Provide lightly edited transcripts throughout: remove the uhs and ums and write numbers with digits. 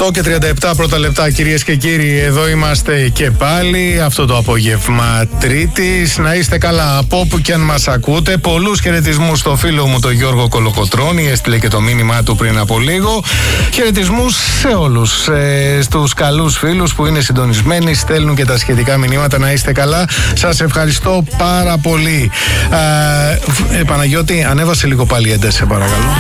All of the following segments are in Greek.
8:37 πρώτα λεπτά, κυρίες και κύριοι. Εδώ είμαστε και πάλι αυτό το απόγευμα Τρίτης. Να είστε καλά από όπου και αν μας ακούτε. Πολλούς χαιρετισμούς στο φίλο μου τον Γιώργο Κολοκοτρώνη. Έστειλε και το μήνυμά του πριν από λίγο. Χαιρετισμούς σε όλους. Στους καλούς φίλους που είναι συντονισμένοι, στέλνουν και τα σχετικά μηνύματα. Να είστε καλά. Σας ευχαριστώ πάρα πολύ. Παναγιώτη, ανέβασε λίγο πάλι ένταση, σε παρακαλώ.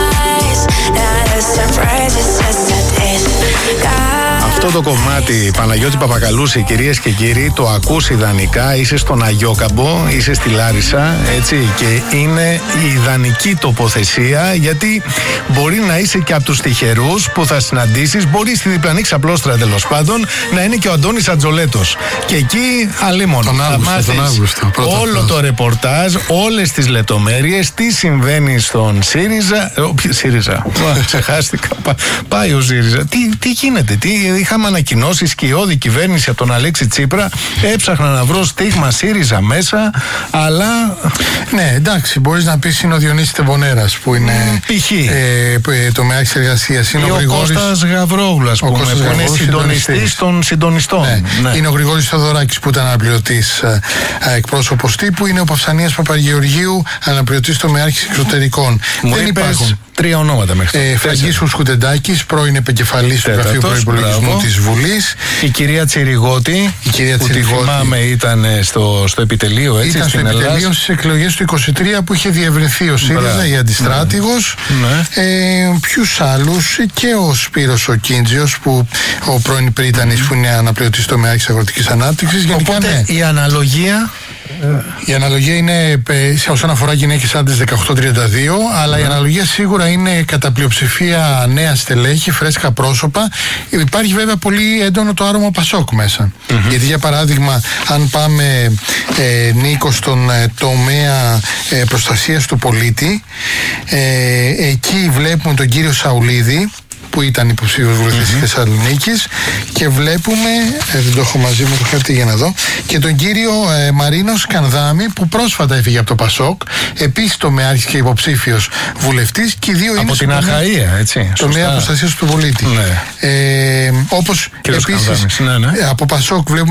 Αυτό το κομμάτι, Παναγιώτη Παπακαλούση, κυρίες και κύριοι, το ακούς ιδανικά. Είσαι στον Αγιόκαμπο, είσαι στη Λάρισα, έτσι, και είναι η ιδανική τοποθεσία, γιατί μπορεί να είσαι και από τους τυχερούς που θα συναντήσεις. Μπορεί στη διπλανή ξαπλώστρα, τέλος πάντων, να είναι και ο Αντώνης Ατζολέτος. Και εκεί αλίμονο θα μάθεις όλο το ρεπορτάζ, όλες τις λεπτομέρειες, τι συμβαίνει στον ΣΥΡΙΖΑ. ΣΥΡΙΖΑ, ξεχάστηκα. Πάει ο ΣΥΡΙΖΑ. Τι γίνεται, είχαμε ανακοινώσει σκιώδη κυβέρνηση από τον Αλέξη Τσίπρα. Έψαχνα να βρω στίγμα ΣΥΡΙΖΑ μέσα, αλλά. Ναι, εντάξει, μπορείς να πεις είναι ο Διονύσης Τεμπονέρας που είναι τομέας εργασίας. Είναι ο Κώστας Γαβρόγλου, ας πούμε, που είναι συντονιστής των συντονιστών. Ναι. Είναι ο Γρηγόρης Θεοδωράκης που ήταν αναπληρωτής εκπρόσωπος τύπου. Είναι ο Παυσανίας Παπαγεωργίου, αναπληρωτής τομεάρχης εξωτερικών. Δεν υπάρχουν. Τρία ονόματα μέχρι Φραγκίσου Σκουτεντάκης, πρώην επικεφαλής του Γραφείου Προϋπολογισμού της Βουλής. Η κυρία Τσιριγώτη, που τη θυμάμαι ήταν στο επιτελείο, έτσι, ήταν στην στο επιτελείο στις εκλογές του 23 που είχε διευρυνθεί ο ΣΥΡΙΖΑ, η αντιστράτηγος. Ποιους άλλους, και ο Σπύρος ο Κίντζιος, που ο πρώην Πρίτανης, που είναι αναπληρωτής τομεάρχης αγροτικής ανάπτυξης. Οπότε η αναλογία. Η αναλογία είναι όσον αφορά γυναίκες άντρες 18-32, αλλά η αναλογία σίγουρα είναι κατά πλειοψηφία νέα στελέχη, φρέσκα πρόσωπα. Υπάρχει βέβαια πολύ έντονο το άρωμα Πασόκ μέσα. Γιατί για παράδειγμα, αν πάμε Νίκο στον τομέα προστασίας του πολίτη, εκεί βλέπουμε τον κύριο Σαουλίδη, που ήταν υποψήφιος βουλευτής της Θεσσαλονίκης, και βλέπουμε, δεν το έχω μαζί μου το χαρτί για να δω, και τον κύριο Μαρίνο Σκανδάμη, που πρόσφατα έφυγε από το Πασόκ, επίσης τομεάρχης και υποψήφιος βουλευτής, και οι δύο είναι από την Αχαΐα, έτσι. Τομέα προστασίας του πολίτη. Όπως επίσης από Πασόκ βλέπουμε